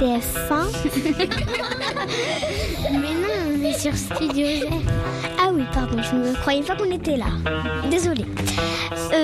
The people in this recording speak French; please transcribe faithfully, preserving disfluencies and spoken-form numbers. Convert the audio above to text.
T F un. Mais non, on est sur Studio Zef. Ah oui, pardon, je ne croyais pas qu'on était là. Désolée. Euh,